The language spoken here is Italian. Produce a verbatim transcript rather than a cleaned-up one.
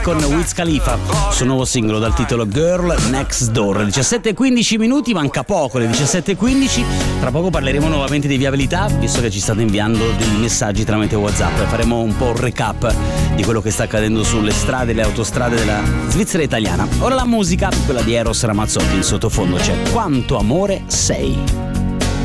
con Wiz Khalifa, suo nuovo singolo dal titolo Girl Next Door. diciassette e quindici minuti, manca poco, le diciassette e quindici. Tra poco parleremo nuovamente di viabilità, visto che ci state inviando dei messaggi tramite WhatsApp. Faremo un po' un recap di quello che sta accadendo sulle strade e le autostrade della Svizzera italiana. Ora la musica, quella di Eros Ramazzotti, in sottofondo c'è Quanto amore sei.